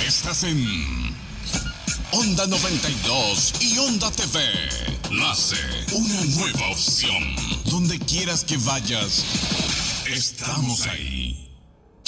Estás en Onda 92 y Onda TV. Nace una nueva opción. Donde quieras que vayas, estamos ahí.